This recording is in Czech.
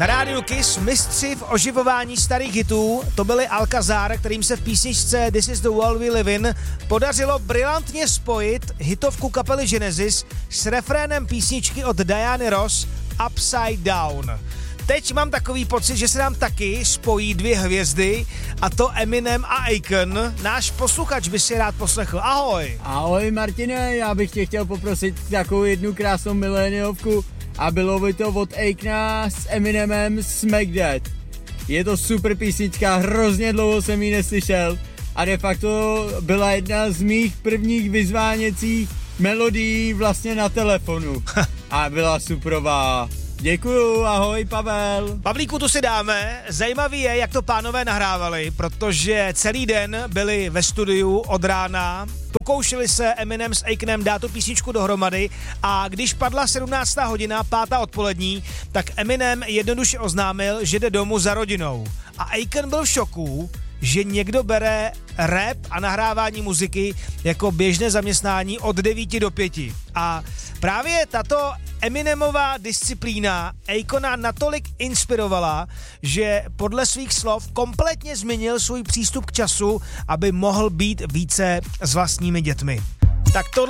Na rádiu Kiss mistři v oživování starých hitů, to byli Alcazar, kterým se v písničce This is the World We Live In podařilo brilantně spojit hitovku kapely Genesis s refrénem písničky od Diany Ross Upside Down. Teď mám takový pocit, že se nám taky spojí dvě hvězdy, a to Eminem a Akon. Náš posluchač by si rád poslechl. Ahoj. Ahoj Martine, já bych tě chtěl poprosit takovou jednu krásnou miléniovku a bylo by to od Akona s Eminemem Smack That. Je to super písnička, hrozně dlouho jsem ji neslyšel a de facto byla jedna z mých prvních vyzváněcích melodií vlastně na telefonu a byla superová. Děkuju, ahoj Pavel. Pavlíku, tu si dáme. Zajímavý je, jak to pánové nahrávali, protože celý den byli ve studiu od rána, pokoušeli se Eminem s Akonem dát tu písničku dohromady a když padla 17. hodina, 5. odpolední, tak Eminem jednoduše oznámil, že jde domů za rodinou. A Akon byl v šoku, že někdo bere rap a nahrávání muziky jako běžné zaměstnání od 9 do 5. A právě tato Eminemová disciplína Akona natolik inspirovala, že podle svých slov kompletně změnil svůj přístup k času, aby mohl být více s vlastními dětmi. Tak tohle